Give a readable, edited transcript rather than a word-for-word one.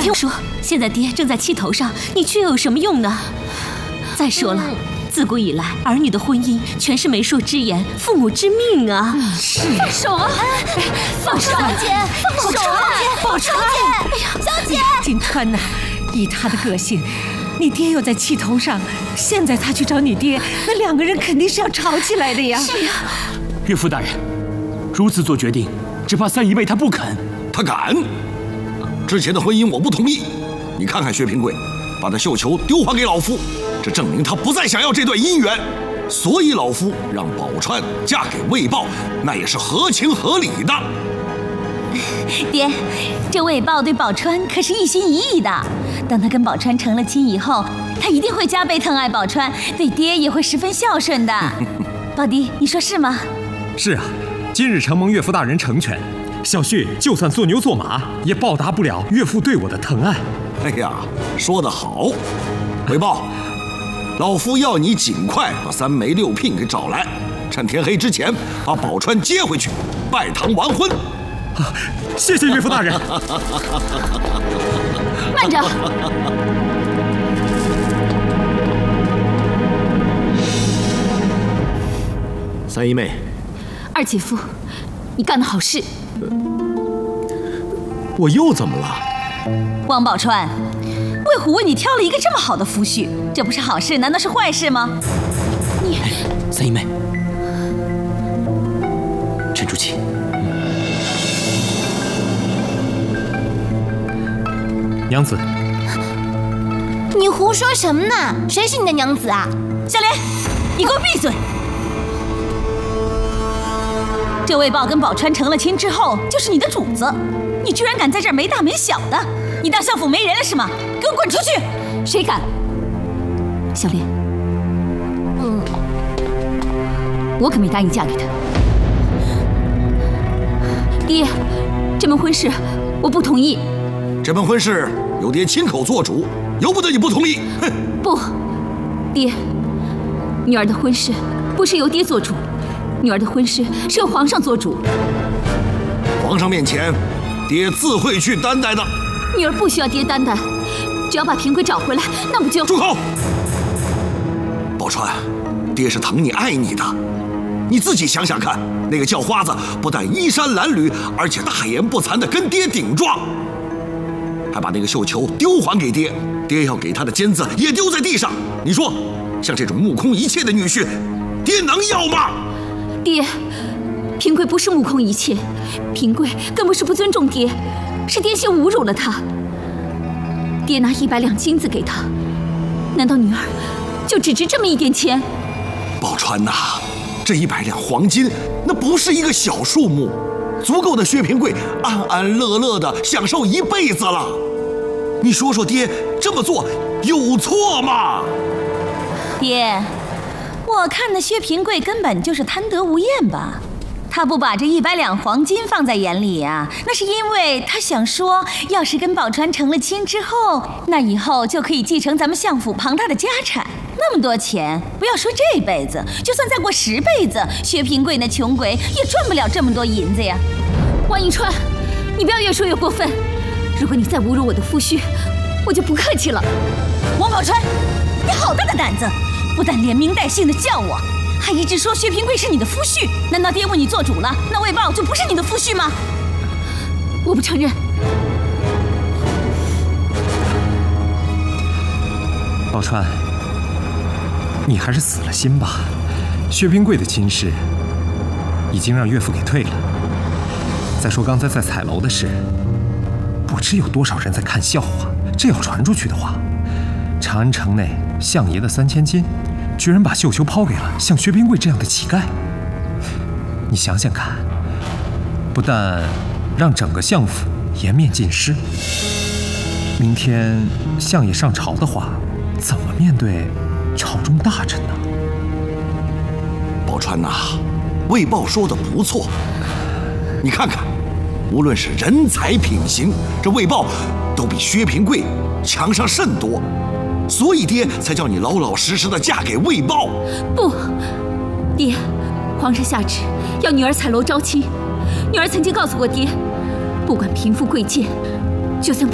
听我说，现在爹正在气头上，你却又有什么用呢？再说了，自古以来，儿女的婚姻全是媒妁之言，父母之命啊！ 是。 放手啊！放手，小姐，放手啊！宝钏，哎呀，小姐， 金川呐，以他的个性，你爹又在气头上，现在他去找你爹，那两个人肯定是要吵起来的呀。 是呀。 岳父大人，如此做决定，只怕三姨妹她不肯。 她敢？之前的婚姻我不同意。你看看薛平贵，把那绣球丢还给老夫，这证明他不再想要这段姻缘。所以老夫让宝钏嫁给魏豹，那也是合情合理的。 爹，这魏豹对宝钏可是一心一意的。当他跟宝钏成了亲以后，他一定会加倍疼爱宝钏，对爹也会十分孝顺的。宝弟，你说是吗？ 是啊，今日承蒙岳父大人成全，小婿就算做牛做马，也报答不了岳父对我的疼爱。 哎呀，说得好！魏豹，老夫要你尽快把三媒六聘给找来，趁天黑之前把宝钏接回去，拜堂完婚。 谢谢岳父大人。 慢着！ 三姨妹， 二姐夫，你干的好事。 我又怎么了？ 王宝钏，魏虎为你挑了一个这么好的夫婿，这不是好事，难道是坏事吗？你， 三姨妹，沉住气。 娘子， 你胡说什么呢？谁是你的娘子啊？ 小莲，你给我闭嘴！这魏豹跟宝钏成了亲之后，就是你的主子，你居然敢在这儿没大没小的！你当相府没人了是吗？给我滚出去！谁敢？小莲，我可没答应嫁给他。爹，这门婚事我不同意。 这门婚事由爹亲口做主，由不得你不同意。哼！ 不，爹，女儿的婚事不是由爹做主，女儿的婚事是由皇上做主。 皇上面前，爹自会去担待的。 女儿不需要爹担待，只要把平贵找回来，那不就…… 住口！宝钏，爹是疼你爱你的，你自己想想看，那个叫花子不但衣衫褴褛，而且大言不惭地跟爹顶撞，还把那个绣球丢还给爹，爹要给他的尖子也丢在地上。你说，像这种目空一切的女婿，爹能要吗？ 爹，平贵不是目空一切，平贵更不是不尊重爹，是爹先侮辱了他。爹拿100两金子给他，难道女儿就只值这么一点钱？ 宝钏呐，这100两黄金那不是一个小数目，足够的薛平贵安安乐乐的享受一辈子了。你说说爹这么做有错吗？ 爹，我看那薛平贵根本就是贪得无厌吧。他不把这100两黄金放在眼里啊，那是因为他想说，要是跟宝钏成了亲之后，那以后就可以继承咱们相府庞大的家产。那么多钱，不要说这辈子，就算再过10辈子，薛平贵那穷鬼也赚不了这么多银子呀。王迎川，你不要越说越过分，如果你再侮辱我的夫婿，我就不客气了。王宝钏，你好大的胆子，不但连名带姓的叫我，还一直说薛平贵是你的夫婿，难道爹为你做主了，那魏豹就不是你的夫婿吗？我不承认。 宝钏，你还是死了心吧。薛平贵的亲事已经让岳父给退了。再说刚才在彩楼的事，不知有多少人在看笑话。这要传出去的话，长安城内相爷的3000金居然把绣球抛给了像薛平贵这样的乞丐。你想想看，不但让整个相府颜面尽失，明天相爷上朝的话，怎么面对朝中大臣呢？ 宝钏呐，魏豹说的不错，你看看，无论是人才品行，这魏豹都比薛平贵强上甚多。所以爹才叫你老老实实的嫁给魏豹。 不，爹，皇上下旨要女儿彩楼招亲。女儿曾经告诉过爹，不管贫富贵贱，就算